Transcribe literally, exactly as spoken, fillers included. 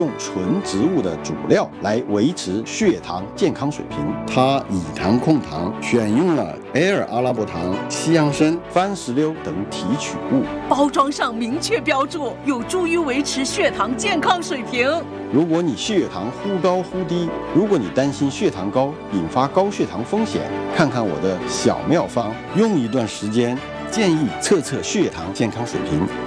用纯植物的主料来维持血糖健康水平。它以糖控糖，选用了 L 阿拉伯糖、西洋参、番石榴等提取物。 包装上明确标注，有助于维持血糖健康水平。 如果你血糖忽高忽低，如果你担心血糖高引发高血糖风险，看看我的小妙方，用一段时间，建议测测血糖健康水平。